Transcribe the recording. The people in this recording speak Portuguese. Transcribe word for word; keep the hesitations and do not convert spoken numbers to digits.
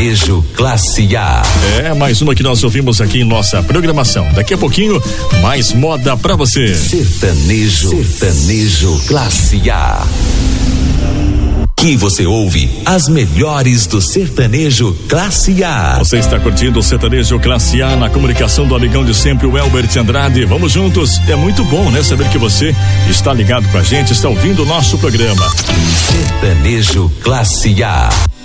Sertanejo Classe A. É, mais uma que nós ouvimos aqui em nossa programação. Daqui a pouquinho, mais moda pra você. Sertanejo, Sertanejo Classe A. Que você ouve as melhores do sertanejo Classe A. Você está curtindo o sertanejo Classe A na comunicação do amigão de sempre, o Elbert Andrade. Vamos juntos. É muito bom, né? Saber que você está ligado com a gente, está ouvindo o nosso programa. Sertanejo Classe A.